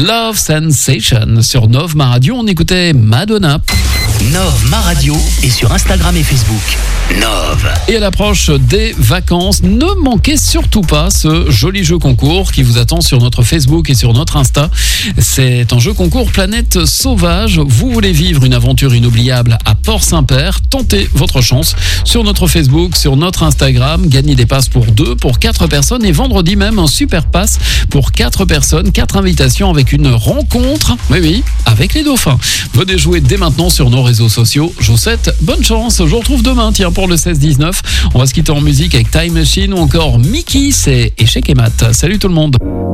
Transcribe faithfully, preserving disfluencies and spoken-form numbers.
Love Sensation sur Nove Ma Radio. On écoutait Madonna. Nove Ma Radio est sur Instagram et Facebook. Nove. Et à l'approche des vacances, ne manquez surtout pas ce joli jeu concours qui vous attend sur notre Facebook et sur notre Insta. C'est un jeu concours Planète Sauvage. Vous voulez vivre une aventure inoubliable à Port-Saint-Père? Tentez votre chance sur notre Facebook, sur notre Instagram. Gagnez des passes pour deux, pour quatre personnes et vendredi même un super pass pour quatre personnes, quatre invitations avec une rencontre, oui oui, avec les dauphins. Venez jouer dès maintenant sur nos réseaux sociaux. Je vous souhaite bonne chance. Je vous retrouve demain, tiens, pour le seize dix-neuf. On va se quitter en musique avec Time Machine ou encore Mickey, c'est Échec et Mat. Salut tout le monde.